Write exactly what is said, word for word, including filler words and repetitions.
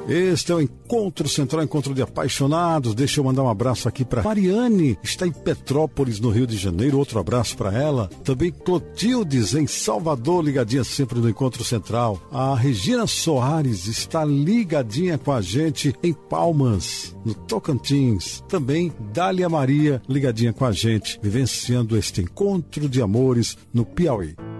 Este é o Encontro Central, Encontro de Apaixonados. Deixa eu mandar um abraço aqui para Mariane, está em Petrópolis, no Rio de Janeiro. Outro abraço para ela. Também Clotildes, em Salvador, ligadinha sempre no Encontro Central. A Regina Soares está ligadinha com a gente em Palmas, no Tocantins. Também Dália Maria, ligadinha com a gente, vivenciando este encontro de amores no Piauí.